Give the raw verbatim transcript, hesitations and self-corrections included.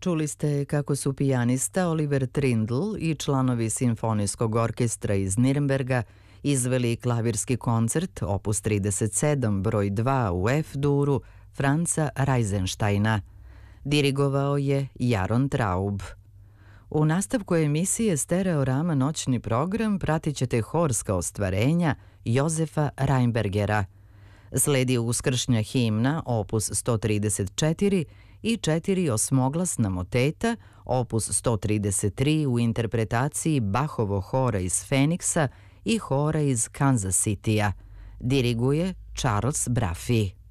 Čuli ste kako su pijanista Oliver Trindle i članovi Simfonijskog orkestra iz Nirnberga izveli klavirski koncert opus trideset sedam broj dva u F-duru Franza Reisensteina. Dirigovao je Jaron Traub. U nastavku emisije Stereorama noćni program pratit ćete horska ostvarenja Jozefa Reinbergera. Sledi uskršnja himna opus sto trideset četiri i četiri osmoglasna moteta opus sto trideset tri u interpretaciji Bachovo hora iz Feniksa i hora iz Kansas Citya. Diriguje Charles Braffy.